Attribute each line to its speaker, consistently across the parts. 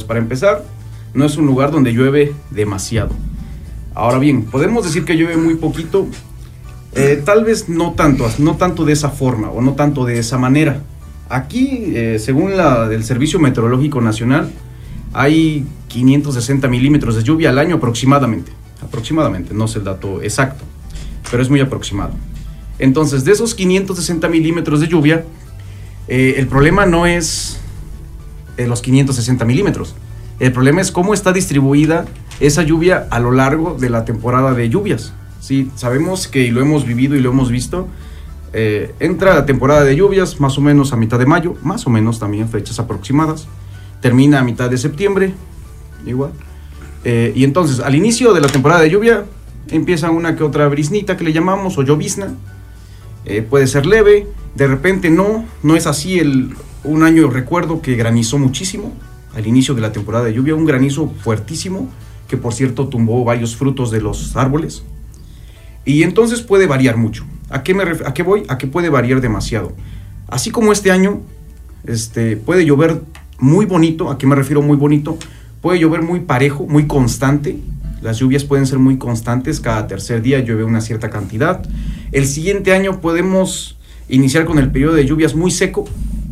Speaker 1: Para empezar, no es un lugar donde llueve demasiado. Ahora bien, podemos decir que llueve muy poquito, tal vez no tanto de esa forma o no tanto de esa manera. Aquí, según el Servicio Meteorológico Nacional, hay 560 milímetros de lluvia al año aproximadamente, no sé el dato exacto, pero es muy aproximado. Entonces, de esos 560 milímetros de lluvia, el problema no es los 560 milímetros, el problema es cómo está distribuida esa lluvia a lo largo de la temporada de lluvias. Sí, sabemos que, y lo hemos vivido y lo hemos visto, entra la temporada de lluvias más o menos a mitad de mayo, más o menos también fechas aproximadas, termina a mitad de septiembre, igual, y entonces al inicio de la temporada de lluvia empieza una que otra briznita que le llamamos, o llovizna, puede ser leve, de repente no es así. Un año recuerdo que granizó muchísimo al inicio de la temporada de lluvia, un granizo fuertísimo, que por cierto tumbó varios frutos de los árboles, y entonces puede variar mucho. ¿A qué voy? A que puede variar demasiado. Así como este año, puede llover muy bonito. ¿A qué me refiero muy bonito? Puede llover muy parejo, muy constante. Las lluvias pueden ser muy constantes, cada tercer día llueve una cierta cantidad. El siguiente año podemos iniciar con el periodo de lluvias muy seco,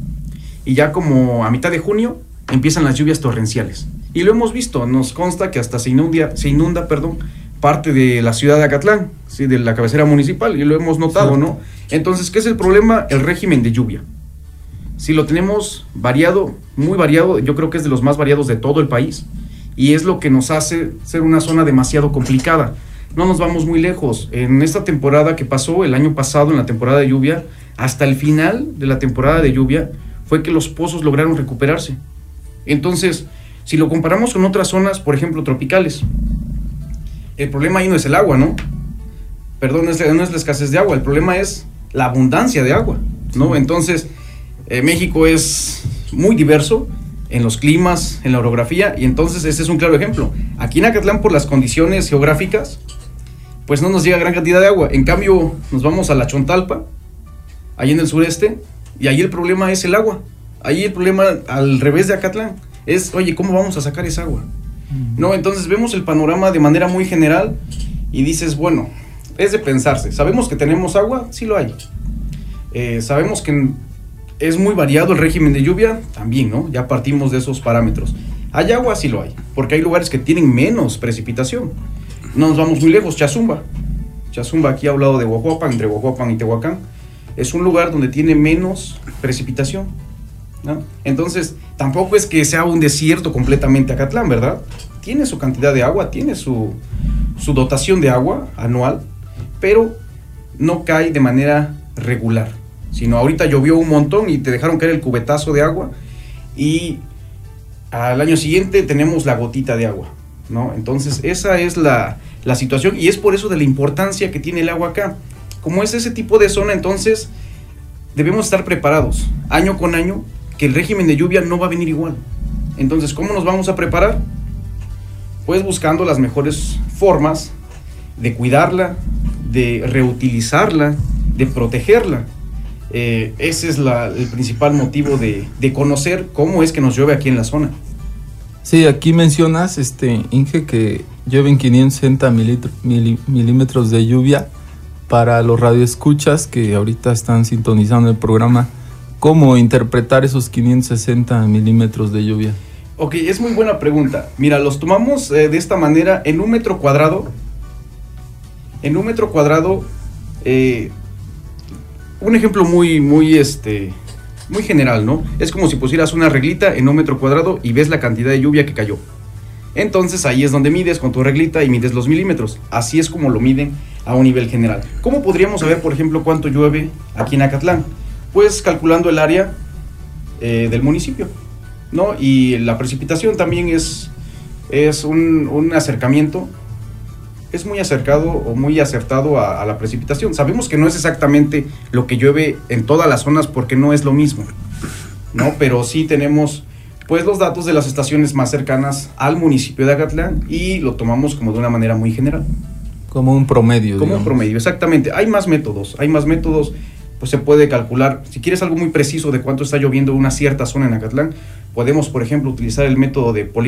Speaker 1: y ya como a mitad de junio empiezan las lluvias torrenciales. Y lo hemos visto, nos consta que hasta se inunda, parte de la ciudad de Acatlán, ¿sí? De la cabecera municipal, y lo hemos notado, sí, ¿no? Entonces, ¿qué es el problema? El régimen de lluvia. Si lo tenemos variado, muy variado, yo creo que es de los más variados de todo el país, y es lo que nos hace ser una zona demasiado complicada. No nos vamos muy lejos. En esta temporada que pasó, el año pasado, en la temporada de lluvia, hasta el final de la temporada de lluvia, fue que los pozos lograron recuperarse. Entonces, si lo comparamos con otras zonas, por ejemplo, tropicales, el problema ahí no es el agua, ¿no? Perdón, no es la escasez de agua, el problema es la abundancia de agua, ¿no? Entonces, México es muy diverso en los climas, en la orografía, y entonces ese es un claro ejemplo. Aquí en Acatlán, por las condiciones geográficas, pues no nos llega gran cantidad de agua. En cambio, nos vamos a la Chontalpa, ahí en el sureste, y ahí el problema es el agua. Ahí el problema, al revés de Acatlán, es, oye, ¿cómo vamos a sacar esa agua? No, entonces vemos el panorama de manera muy general y dices, bueno, es de pensarse. ¿Sabemos que tenemos agua? Sí lo hay. ¿Sabemos que es muy variado el régimen de lluvia? También, ¿no? Ya partimos de esos parámetros. ¿Hay agua? Sí lo hay, porque hay lugares que tienen menos precipitación. No nos vamos muy lejos, Chazumba, aquí ha hablado de Huajuapan, entre Huajuapan y Tehuacán, es un lugar donde tiene menos precipitación, ¿no? Entonces, tampoco es que sea un desierto completamente Acatlán, ¿verdad? Tiene su cantidad de agua, tiene su dotación de agua anual, pero no cae de manera regular, sino ahorita llovió un montón y te dejaron caer el cubetazo de agua, y al año siguiente tenemos la gotita de agua, ¿no? Entonces, esa es la situación, y es por eso de la importancia que tiene el agua acá. Como es ese tipo de zona, entonces debemos estar preparados año con año, que el régimen de lluvia no va a venir igual. Entonces, ¿cómo nos vamos a preparar? Pues buscando las mejores formas de cuidarla, de reutilizarla, de protegerla. Ese es el principal motivo de conocer cómo es que nos llueve aquí en la zona.
Speaker 2: Sí, aquí mencionas, Inge, que llueven 560 milímetros de lluvia. Para los radioescuchas que ahorita están sintonizando el programa, ¿cómo interpretar esos 560 milímetros de lluvia?
Speaker 1: Ok, es muy buena pregunta. Mira, los tomamos de esta manera. En un metro cuadrado, un ejemplo muy general, ¿no? Es como si pusieras una reglita en un metro cuadrado y ves la cantidad de lluvia que cayó. Entonces ahí es donde mides con tu reglita y mides los milímetros. Así es como lo miden a un nivel general. ¿Cómo podríamos saber, por ejemplo, cuánto llueve aquí en Acatlán? Pues calculando el área del municipio, ¿no? Y la precipitación también es un acercamiento, es muy acercado o muy acertado a la precipitación. Sabemos que no es exactamente lo que llueve en todas las zonas, porque no es lo mismo, ¿no? Pero sí tenemos pues los datos de las estaciones más cercanas al municipio de Acatlán, y lo tomamos como de una manera muy general.
Speaker 2: Como un promedio.
Speaker 1: Como digamos. Un promedio, exactamente. Hay más métodos, pues se puede calcular. Si quieres algo muy preciso de cuánto está lloviendo en una cierta zona en Acatlán, podemos, por ejemplo, utilizar el método de